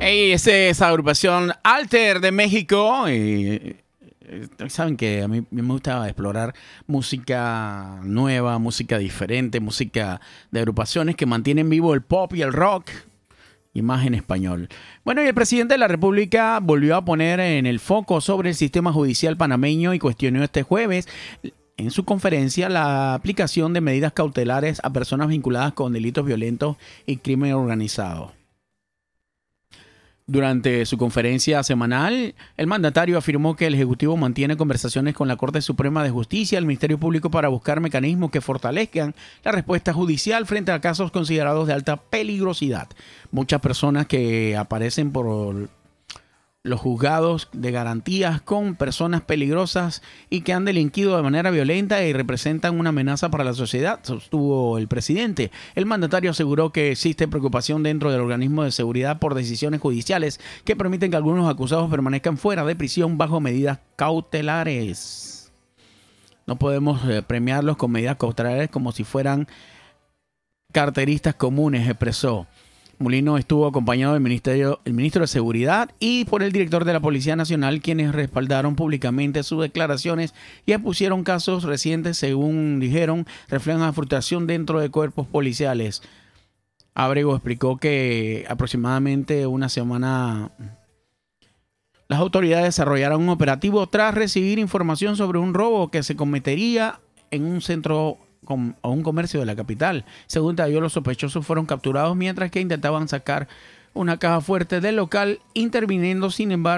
Hey, esa es la agrupación Alter de México. Saben que a mí me gusta explorar música nueva, música diferente, música de agrupaciones que mantienen vivo el pop y el rock, y más en español. Bueno, y el presidente de la República volvió a poner en el foco sobre el sistema judicial panameño y cuestionó este jueves en su conferencia la aplicación de medidas cautelares a personas vinculadas con delitos violentos y crimen organizado. Durante su conferencia semanal, el mandatario afirmó que el Ejecutivo mantiene conversaciones con la Corte Suprema de Justicia y el Ministerio Público para buscar mecanismos que fortalezcan la respuesta judicial frente a casos considerados de alta peligrosidad. Muchas personas que aparecen por los juzgados de garantías con personas peligrosas y que han delinquido de manera violenta y representan una amenaza para la sociedad, sostuvo el presidente. El mandatario aseguró que existe preocupación dentro del organismo de seguridad por decisiones judiciales que permiten que algunos acusados permanezcan fuera de prisión bajo medidas cautelares. No podemos premiarlos con medidas cautelares como si fueran carteristas comunes, expresó. Mulino estuvo acompañado del ministro de Seguridad y por el director de la Policía Nacional, quienes respaldaron públicamente sus declaraciones y expusieron casos recientes, según dijeron, reflejan la frustración dentro de cuerpos policiales. Ábrego explicó que aproximadamente una semana las autoridades desarrollaron un operativo tras recibir información sobre un robo que se cometería en un centro a un comercio de la capital. Según detalló, los sospechosos fueron capturados mientras que intentaban sacar una caja fuerte del local, interviniendo sin embargo